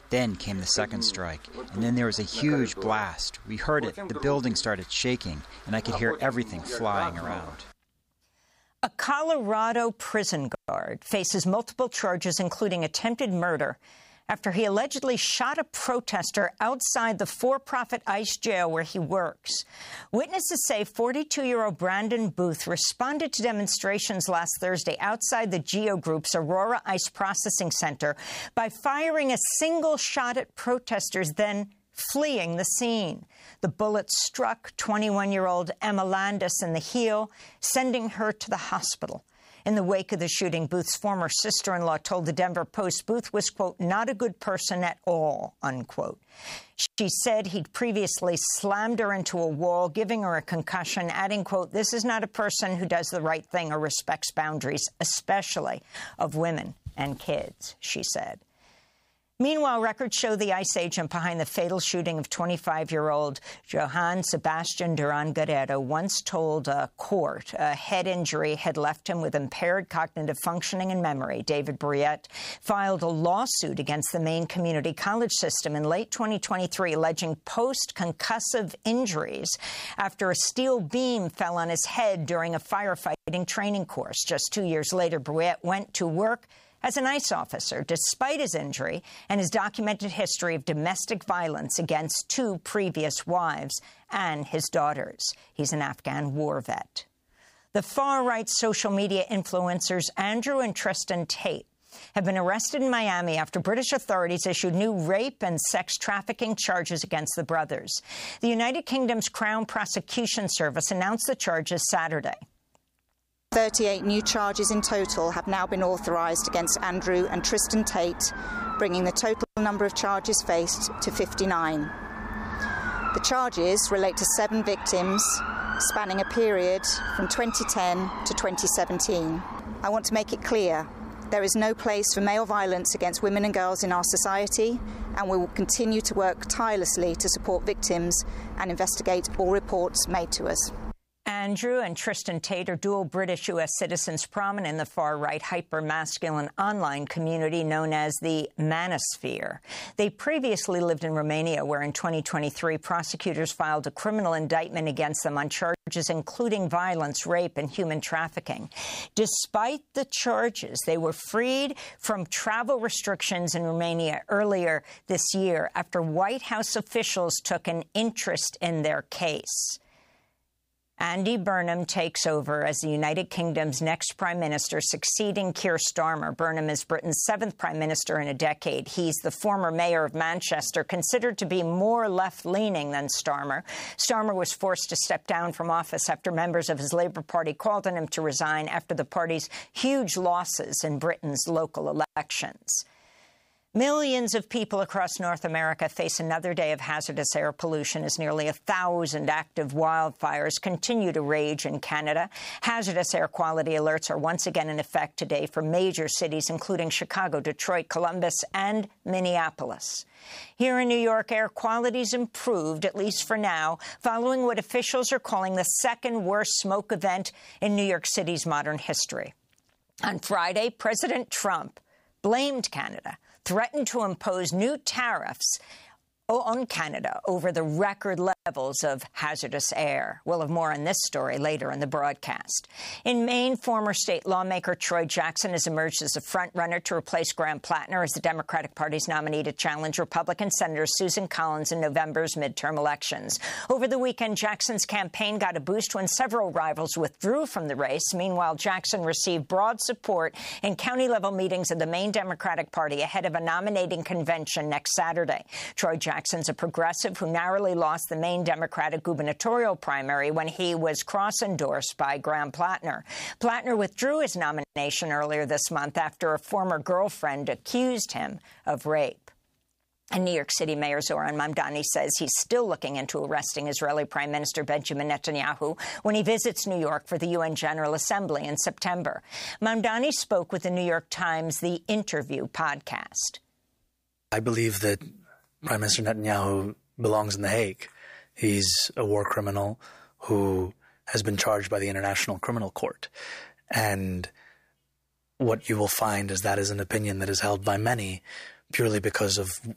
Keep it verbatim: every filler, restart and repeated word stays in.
Then came the second strike, and then there was a huge blast. We heard it, the building started shaking, and I could hear everything flying around. A Colorado prison guard faces multiple charges, including attempted murder, after he allegedly shot a protester outside the for-profit ICE jail where he works. Witnesses say forty-two-year-old Brandon Booth responded to demonstrations last Thursday outside the GEO Group's Aurora ICE Processing Center by firing a single shot at protesters, then fleeing the scene. The bullet struck twenty-one-year-old Emma Landis in the heel, sending her to the hospital. In the wake of the shooting, Booth's former sister-in-law told the Denver Post Booth was, quote, not a good person at all, unquote. She said he'd previously slammed her into a wall, giving her a concussion, adding, quote, this is not a person who does the right thing or respects boundaries, especially of women and kids, she said. Meanwhile, records show the ICE agent behind the fatal shooting of twenty-five-year-old Johann Sebastian Duran Guerrero once told a court a head injury had left him with impaired cognitive functioning and memory. David Brouillette filed a lawsuit against the Maine Community College system in late twenty twenty-three, alleging post-concussive injuries after a steel beam fell on his head during a firefighting training course. Just two years later, Brouillette went to work as an ICE officer, despite his injury and his documented history of domestic violence against two previous wives and his daughters. He's an Afghan war vet. The far-right social media influencers Andrew and Tristan Tate have been arrested in Miami after British authorities issued new rape and sex trafficking charges against the brothers. The United Kingdom's Crown Prosecution Service announced the charges Saturday. thirty-eight new charges in total have now been authorised against Andrew and Tristan Tate, bringing the total number of charges faced to fifty-nine. The charges relate to seven victims, spanning a period from twenty ten to twenty seventeen. I want to make it clear, there is no place for male violence against women and girls in our society, and we will continue to work tirelessly to support victims and investigate all reports made to us. Andrew and Tristan Tate are dual British U S citizens prominent in the far-right, hyper-masculine online community known as the Manosphere. They previously lived in Romania, where in twenty twenty-three, prosecutors filed a criminal indictment against them on charges including violence, rape, and human trafficking. Despite the charges, they were freed from travel restrictions in Romania earlier this year after White House officials took an interest in their case. Andy Burnham takes over as the United Kingdom's next prime minister, succeeding Keir Starmer. Burnham is Britain's seventh prime minister in a decade. He's the former mayor of Manchester, considered to be more left-leaning than Starmer. Starmer was forced to step down from office after members of his Labour Party called on him to resign after the party's huge losses in Britain's local elections. Millions of people across North America face another day of hazardous air pollution as nearly a thousand active wildfires continue to rage in Canada. Hazardous air quality alerts are once again in effect today for major cities, including Chicago, Detroit, Columbus, and Minneapolis. Here in New York, air quality's improved, at least for now, following what officials are calling the second worst smoke event in New York City's modern history. On Friday, President Trump blamed Canada, threatened to impose new tariffs on Canada over the record levels of hazardous air. We'll have more on this story later in the broadcast. In Maine, former state lawmaker Troy Jackson has emerged as a front-runner to replace Graham Plattner as the Democratic Party's nominee to challenge Republican Senator Susan Collins in November's midterm elections. Over the weekend, Jackson's campaign got a boost when several rivals withdrew from the race. Meanwhile, Jackson received broad support in county-level meetings of the Maine Democratic Party ahead of a nominating convention next Saturday. Troy Jackson Jackson's a progressive who narrowly lost the Maine Democratic gubernatorial primary when he was cross-endorsed by Graham Plattner. Plattner withdrew his nomination earlier this month after a former girlfriend accused him of rape. And New York City Mayor Zoran Mamdani says he's still looking into arresting Israeli Prime Minister Benjamin Netanyahu when he visits New York for the U N General Assembly in September. Mamdani spoke with the New York Times The Interview podcast. I believe that Prime Minister Netanyahu belongs in The Hague. He's a war criminal who has been charged by the International Criminal Court. And what you will find is that is an opinion that is held by many purely because of